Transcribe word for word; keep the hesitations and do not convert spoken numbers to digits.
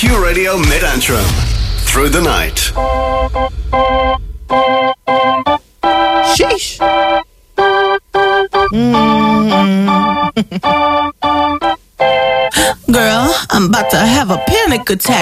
Q Radio Mid-Antrim. Through the night. Sheesh. Mm. Girl, I'm about to have a panic attack.